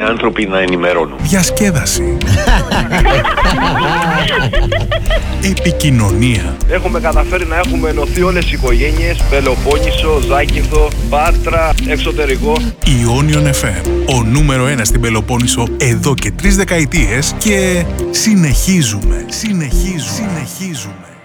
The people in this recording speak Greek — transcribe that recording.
άνθρωποι να ενημερώνουν. Διασκέδαση. Επικοινωνία. Έχουμε καταφέρει να έχουμε ενωθεί όλες οι οικογένειες. Πελοπόννησο, Ζάκυνθο, Πάτρα, εξωτερικό. Ionion FM, ο νούμερο 1 στην Πελοπόννησο εδώ και 3 δεκαετίες και συνεχίζουμε.